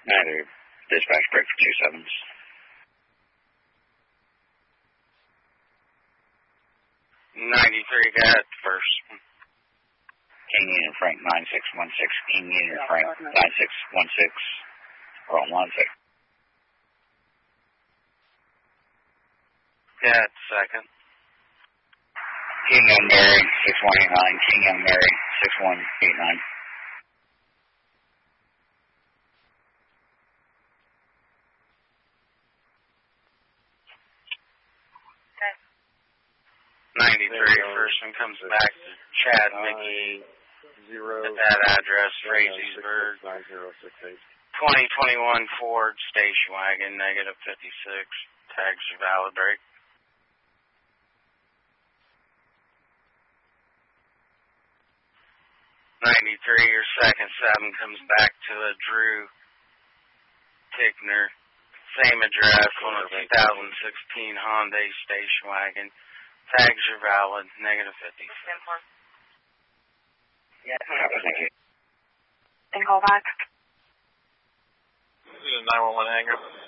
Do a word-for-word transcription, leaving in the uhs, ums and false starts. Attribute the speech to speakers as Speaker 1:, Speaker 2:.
Speaker 1: Neither. Dispatch break for two sevens.
Speaker 2: ninety-three, got first.
Speaker 1: King Union Frank nine six one six, King Union Frank nine six one six, wrong one six.
Speaker 2: Got second.
Speaker 1: King Young Mary six one eight nine, King Young Mary six one eight nine.
Speaker 2: ninety-three, first one comes back to Chad Mickey at that address, Fraziesburg. twenty twenty-one Ford station wagon, negative fifty-six. Tags are valid, break. ninety-three, your second seven comes back to a Drew Tickner. Same address on a two thousand sixteen Hyundai station wagon. Tags are valid, negative fifty.
Speaker 1: Yeah, thank you.
Speaker 3: And call back.
Speaker 4: This is a nine one one hangar.